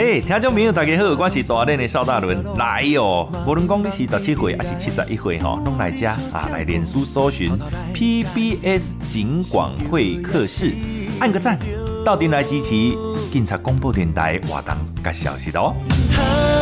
嘿，听众朋友大家好，我是大练的邵大伦来哦。无论讲你是17岁还是71岁吼，拢来遮来脸书搜寻 PBS 警广会客室，按个赞，到店来支持警察广播电台活动甲消息哦。